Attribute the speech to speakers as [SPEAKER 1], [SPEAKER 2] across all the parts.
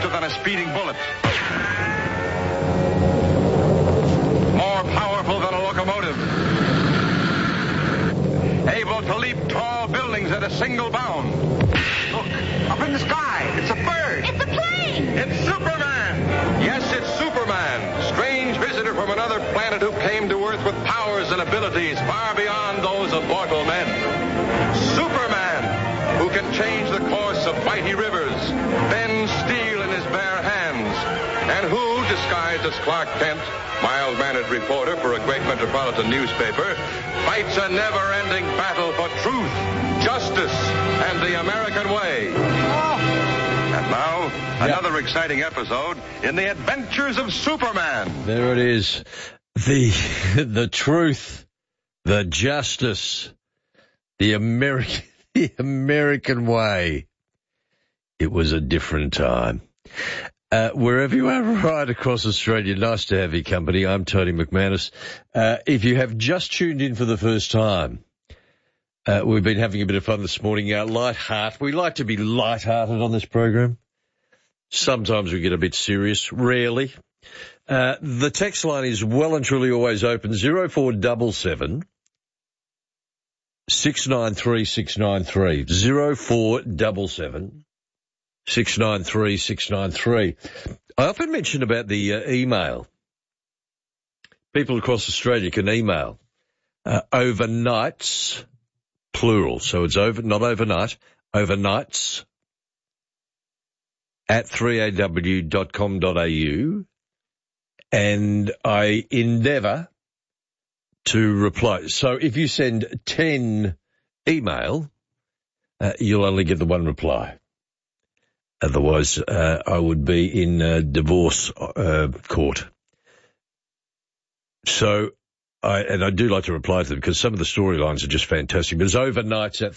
[SPEAKER 1] swifter than a speeding bullet. More powerful than a locomotive. Able to leap tall buildings at a single bound. Look, up in the sky. It's a bird.
[SPEAKER 2] It's a plane.
[SPEAKER 1] It's Superman. Yes, it's Superman. Strange visitor from another planet who came to Earth with powers and abilities far beyond those of mortal men. Superman, who can change the course of mighty rivers, bend steel in his bare hands, and who, disguised as Clark Kent, mild-mannered reporter for a great metropolitan newspaper, fights a never-ending battle for truth, justice, and the American way. And now, another exciting episode in the adventures of Superman.
[SPEAKER 3] There it is. The truth, the justice, the American way. It was a different time. Wherever you are right across Australia, nice to have your company. I'm Tony McManus. If you have just tuned in for the first time, we've been having a bit of fun this morning. Light-hearted. We like to be light-hearted on this program. Sometimes we get a bit serious, rarely. The text line is well and truly always open, 0477 693 693, 0477 693 693. I often mention about the email. People across Australia can email overnights, plural, so it's not overnight, overnights at 3aw.com.au, and I endeavour to reply. So if you send 10 email, you'll only get the one reply. Otherwise, I would be in divorce court. So, I do like to reply to them because some of the storylines are just fantastic. But it's overnights at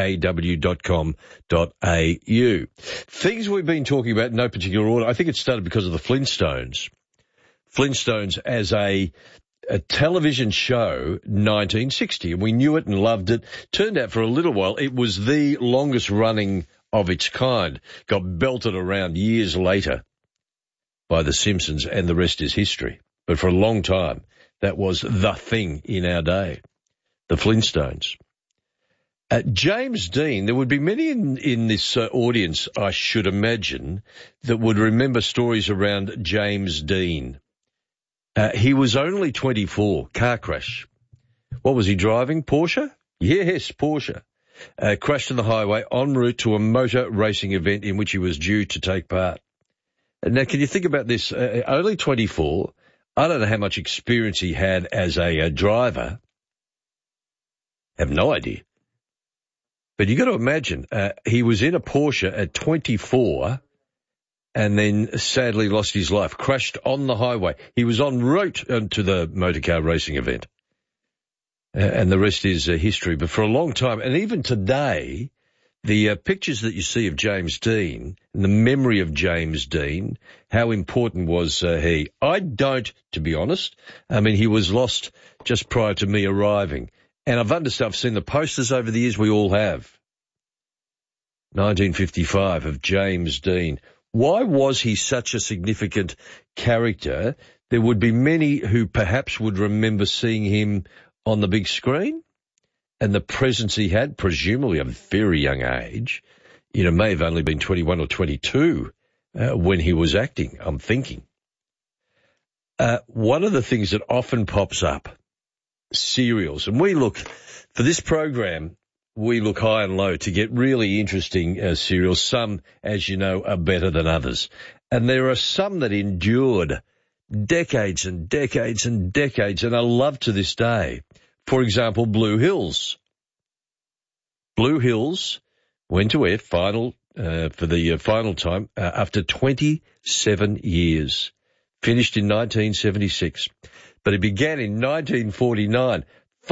[SPEAKER 3] 3aw.com.au. Things we've been talking about in no particular order. I think it started because of the Flintstones. Flintstones as a television show, 1960, and we knew it and loved it. Turned out for a little while it was the longest running of its kind. Got belted around years later by The Simpsons, and the rest is history. But for a long time, that was the thing in our day, the Flintstones. James Dean, there would be many in this audience, I should imagine, that would remember stories around James Dean. He was only 24, car crash. What was he driving, Porsche? Yes, Porsche. Crashed on the highway en route to a motor racing event in which he was due to take part. Now, can you think about this? Only 24. I don't know how much experience he had as a driver. I have no idea. But you got to imagine, he was in a Porsche at 24 and then sadly lost his life, crashed on the highway. He was en route to the motorcar racing event. And the rest is history. But for a long time, and even today, the pictures that you see of James Dean, and the memory of James Dean, how important was he? I don't, to be honest. I mean, he was lost just prior to me arriving. And I've seen the posters over the years, we all have. 1955 of James Dean. Why was he such a significant character? There would be many who perhaps would remember seeing him on the big screen and the presence he had, presumably a very young age. You know, may have only been 21 or 22 when he was acting, I'm thinking. One of the things that often pops up, serials, and we look, for this program, we look high and low to get really interesting serials. Some, as you know, are better than others. And there are some that endured decades and decades and decades and are loved to this day. For example, Blue Hills. Blue Hills went to air for the final time after 27 years. Finished in 1976. But it began in 1949.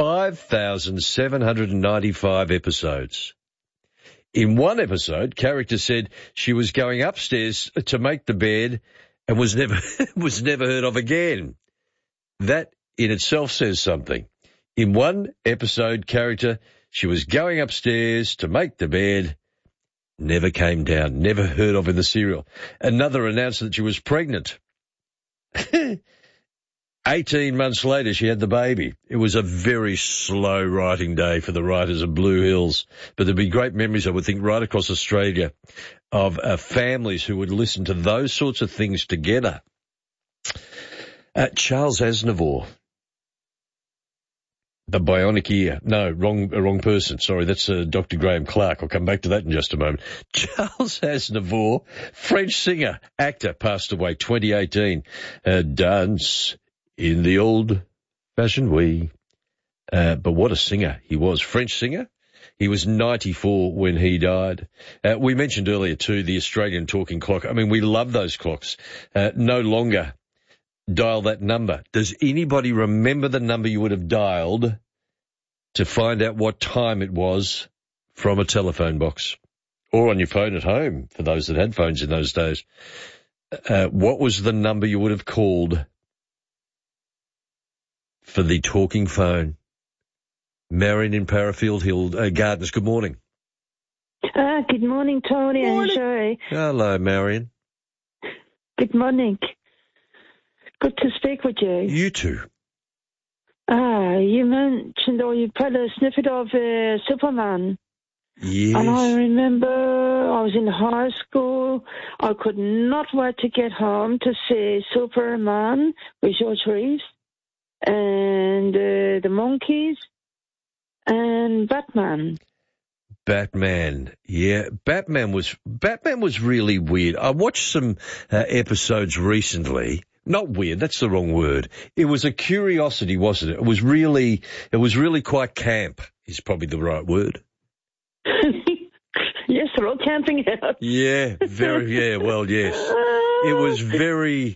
[SPEAKER 3] 5,795 episodes. In one episode, character said she was going upstairs to make the bed and was never heard of again. That in itself says something. In one episode, character, she was going upstairs to make the bed, never came down, never heard of in the serial. Another announced that she was pregnant. 18 months later, she had the baby. It was a very slow writing day for the writers of Blue Hills, but there'd be great memories, I would think, right across Australia of families who would listen to those sorts of things together. Charles Aznavour, the bionic ear. No, wrong person. Sorry, that's Dr. Graham Clark. I'll come back to that in just a moment. Charles Aznavour, French singer, actor, passed away 2018. Dance in the old-fashioned way. But what a singer he was. French singer. He was 94 when he died. We mentioned earlier, too, the Australian talking clock. I mean, we love those clocks. No longer dial that number. Does anybody remember the number you would have dialed to find out what time it was from a telephone box? Or on your phone at home, for those that had phones in those days. What was the number you would have called for the talking phone? Marion in Parafield Hill Gardens, good morning.
[SPEAKER 2] Good morning, Tony and Sherry.
[SPEAKER 3] Hello, Marion.
[SPEAKER 2] Good morning. Good to speak with you.
[SPEAKER 3] You too.
[SPEAKER 2] You mentioned, or you played a snippet of Superman.
[SPEAKER 3] Yes.
[SPEAKER 2] And I remember I was in high school. I could not wait to get home to see Superman with George Reeves and the Monkees and Batman.
[SPEAKER 3] Batman, yeah. Batman was really weird. I watched some episodes recently. Not weird, that's the wrong word. It was a curiosity, wasn't it? It was really quite camp, is probably the right word.
[SPEAKER 2] Yes, they're all camping out.
[SPEAKER 3] Yeah, well, yes. It was very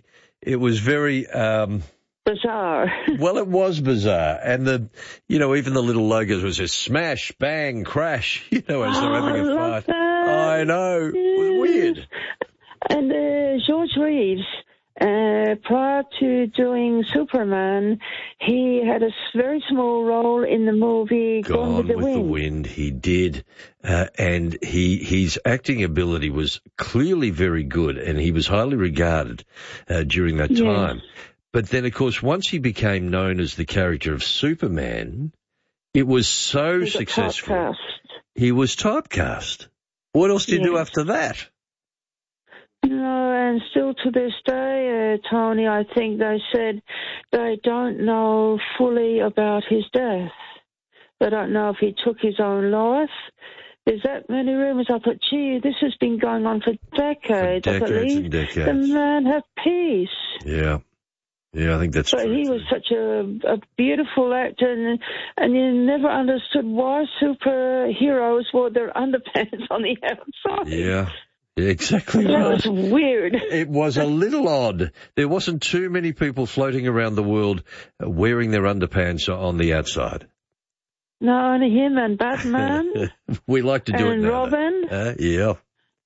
[SPEAKER 2] bizarre.
[SPEAKER 3] Well, it was bizarre. And even the little logos was a smash, bang, crash, as they're having a fight.
[SPEAKER 2] That.
[SPEAKER 3] I know. It was weird.
[SPEAKER 2] And George Reeves, prior to doing Superman, he had a very small role in the movie Gone with the Wind.
[SPEAKER 3] He did. And his acting ability was clearly very good, and he was highly regarded during that time. But then, of course, once he became known as the character of Superman, it was so successful.
[SPEAKER 2] Typecast.
[SPEAKER 3] He was typecast. What else did you do after that?
[SPEAKER 2] No, and still to this day, Tony, I think they said they don't know fully about his death. They don't know if he took his own life. There's that many rumours. I thought, gee, this has been going on for decades.
[SPEAKER 3] For decades and decades.
[SPEAKER 2] The man have peace.
[SPEAKER 3] Yeah. Yeah, I think that's true.
[SPEAKER 2] But he was such a beautiful actor, and you never understood why superheroes wore their underpants on the outside.
[SPEAKER 3] Yeah, exactly
[SPEAKER 2] that
[SPEAKER 3] right.
[SPEAKER 2] That was weird.
[SPEAKER 3] It was a little odd. There wasn't too many people floating around the world wearing their underpants on the outside.
[SPEAKER 2] No, only him and Batman.
[SPEAKER 3] We like to do it now.
[SPEAKER 2] And Robin.
[SPEAKER 3] Yeah.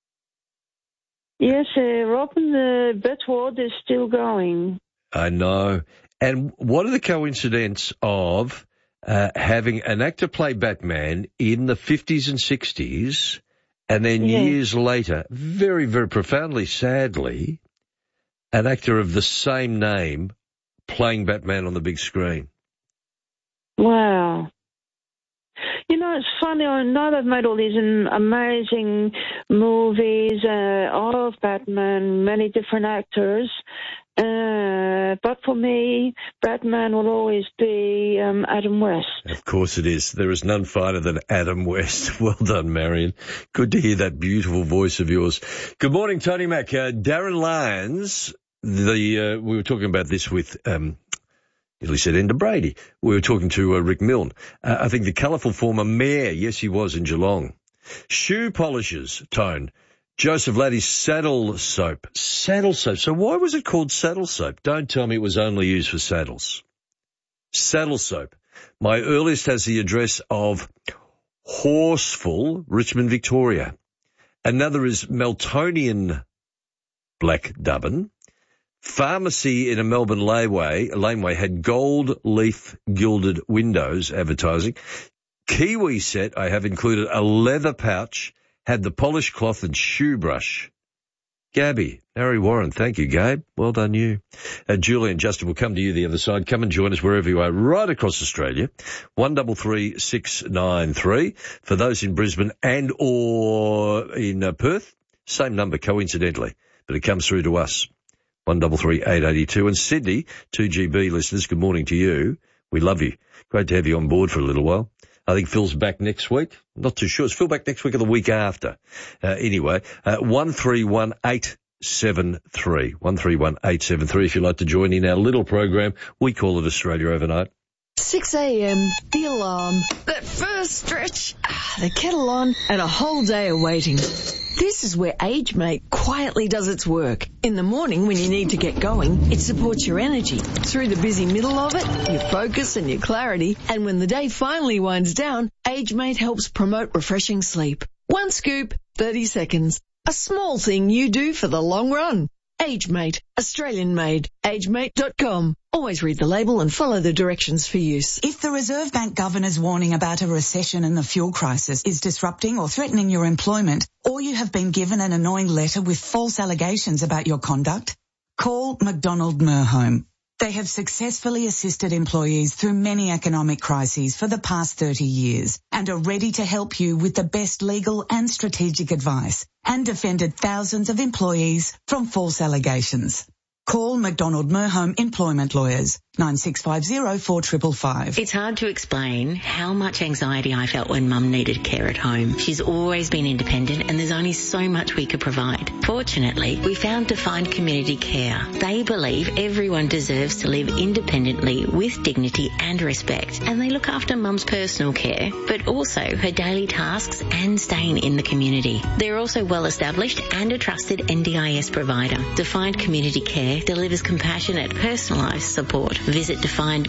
[SPEAKER 2] Yes, Robin, the Batward is still going.
[SPEAKER 3] I know. And what are the coincidence of having an actor play Batman in the 50s and 60s, and then years later, very, very profoundly, sadly, an actor of the same name playing Batman on the big screen?
[SPEAKER 2] Wow. It's funny, I know they've made all these amazing movies of Batman, many different actors, but for me, Batman will always be Adam West. Of
[SPEAKER 3] course it is. There is none finer than Adam West. Well done, Marion. Good to hear that beautiful voice of yours. Good morning, Tony Mac. Darren Lyons, we were talking about this with... He said Enda Brady. We were talking to Rick Milne. I think the colourful former mayor, yes, he was in Geelong. Shoe polishers, Tone. Joseph Laddie's saddle soap. Saddle soap. So why was it called saddle soap? Don't tell me it was only used for saddles. Saddle soap. My earliest has the address of Horseful, Richmond, Victoria. Another is Meltonian Black Dubbin. Pharmacy in a Melbourne laneway had gold leaf gilded windows advertising. Kiwi set, I have included a leather pouch had the polished cloth and shoe brush. Gabby, Harry Warren, thank you, Gabe. Well done, you. Julie and Justin will come to you the other side. Come and join us wherever you are, right across Australia. 133 693. For those in Brisbane and or in Perth, same number, coincidentally, but it comes through to us. 133 882. And Sydney, 2GB listeners, good morning to you. We love you. Great to have you on board for a little while. I think Phil's back next week. Not too sure. Is Phil back next week or the week after? Anyway, 131873. 131873 if you'd like to join in our little program. We call it Australia Overnight.
[SPEAKER 4] 6 a.m, the alarm, that first stretch, the kettle on, and a whole day of waiting. This is where AgeMate quietly does its work. In the morning when you need to get going, it supports your energy. Through the busy middle of it, your focus and your clarity. And when the day finally winds down, AgeMate helps promote refreshing sleep. One scoop, 30 seconds. A small thing you do for the long run. AgeMate, Australian made. AgeMate.com. Always read the label and follow the directions for use.
[SPEAKER 5] If the Reserve Bank Governor's warning about a recession and the fuel crisis is disrupting or threatening your employment, or you have been given an annoying letter with false allegations about your conduct, call McDonald Merhome. They have successfully assisted employees through many economic crises for the past 30 years and are ready to help you with the best legal and strategic advice and defended thousands of employees from false allegations. Call McDonald Merhome Employment Lawyers, 9650 4555.
[SPEAKER 6] It's hard to explain how much anxiety I felt when Mum needed care at home. She's always been independent and there's only so much we could provide. Fortunately, we found Defined Community Care. They believe everyone deserves to live independently with dignity and respect, and they look after Mum's personal care, but also her daily tasks and staying in the community. They're also well established and a trusted NDIS provider. Defined Community Care delivers compassionate, personalised support. Visit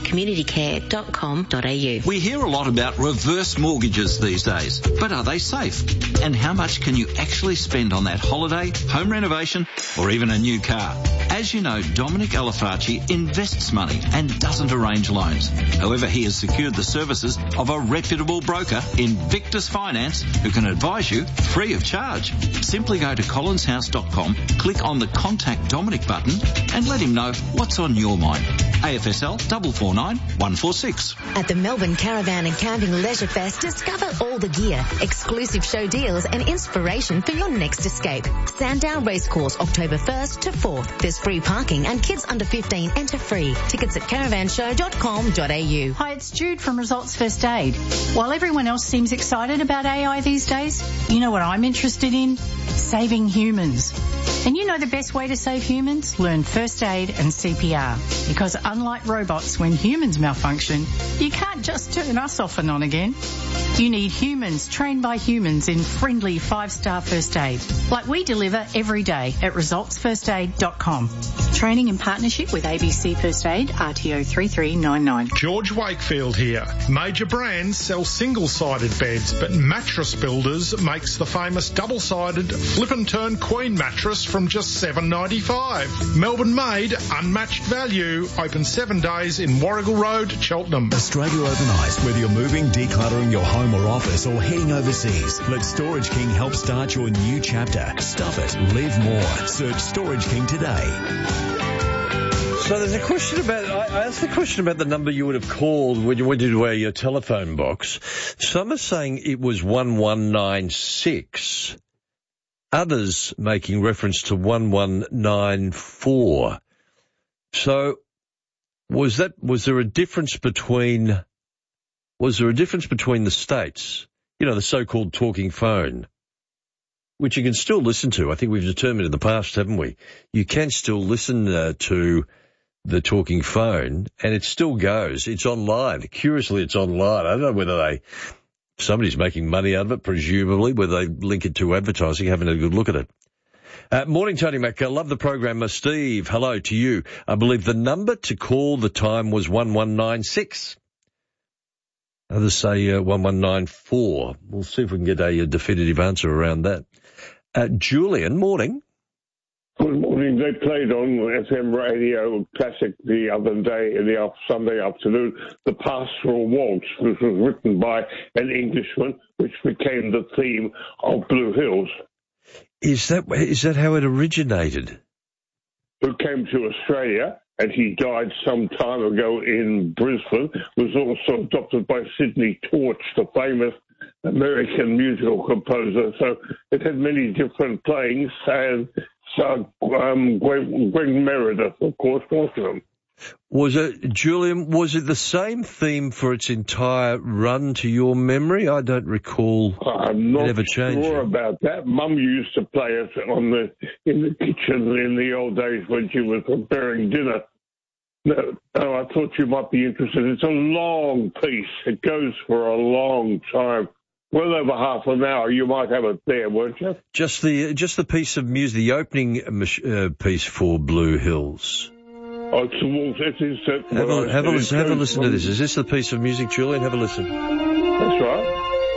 [SPEAKER 6] definedcommunitycare.com.au.
[SPEAKER 7] We hear a lot about reverse mortgages these days, but are they safe? And how much can you actually spend on that holiday, home renovation, or even a new car? As you know, Dominic Alafaci invests money and doesn't arrange loans. However, he has secured the services of a reputable broker, Invictus Finance, who can advise you free of charge. Simply go to collinshouse.com, click on the Contact Dominic button, and let him know what's on your mind. AFSL 449 146.
[SPEAKER 8] At the Melbourne Caravan and Camping Leisure Fest, discover all the gear, exclusive show deals and inspiration for your next escape. Sandown Racecourse, October 1st to 4th. There's free parking and kids under 15 enter free. Tickets at caravanshow.com.au.
[SPEAKER 9] Hi, it's Jude from Results First Aid. While everyone else seems excited about AI these days, you know what I'm interested in? Saving humans. And you know the best way to save humans? Learn first aid and CPR. Because unlike robots, when humans malfunction, you can't just turn us off and on again. You need humans trained by humans in friendly 5-star first aid, like we deliver every day at resultsfirstaid.com. Training in partnership with ABC First Aid, RTO 3399.
[SPEAKER 10] George Wakefield here. Major brands sell single-sided beds, but Mattress Builders makes the famous double-sided flip and turn queen mattress from just $7.95. Melbourne made, unmatched value. Open 7 days in Warrigal Road, Cheltenham.
[SPEAKER 11] Australia Overnight. Whether you're moving, decluttering your home or office, or heading overseas, let Storage King help start your new chapter. Stuff it. Live more. Search Storage King today.
[SPEAKER 3] So there's a question about, I asked the question about the number you would have called when you went into your telephone box. Some are saying it was 1196. Others making reference to 1194. So was there a difference between the states? You know, the so-called talking phone, which you can still listen to. I think we've determined in the past, haven't we? You can still listen to the talking phone, and it still goes. It's online. Curiously, it's online. I don't know whether somebody's making money out of it, presumably, whether they link it to advertising. Haven't had a good look at it. Morning, Tony Mac. I love the program. Steve, hello to you. I believe the number to call the time was 1196. Others say 1194. We'll see if we can get a definitive answer around that. Julian, morning.
[SPEAKER 12] Good morning. They played on FM Radio Classic the other day, Sunday afternoon, the Pastoral Waltz, which was written by an Englishman, which became the theme of Blue Hills.
[SPEAKER 3] Is that how it originated?
[SPEAKER 12] Who came to Australia, and he died some time ago in Brisbane, was also adopted by Sidney Torch, the famous American musical composer. So it had many different playings, and Greg Meredith, of course, was them.
[SPEAKER 3] Was it, Julian, was it the same theme for its entire run to your memory? I don't recall
[SPEAKER 12] I'm not
[SPEAKER 3] it ever changing.
[SPEAKER 12] Sure about that. Mum used to play it in the kitchen in the old days when she was preparing dinner. No, I thought you might be interested. It's a long piece. It goes for a long time. Well over half an hour. You might have it there, won't you?
[SPEAKER 3] Just the piece of music, the opening piece for Blue Hills.
[SPEAKER 12] Oh, it is.
[SPEAKER 3] Have a listen to this. Is this the piece of music, Julian? Have a listen.
[SPEAKER 12] That's right.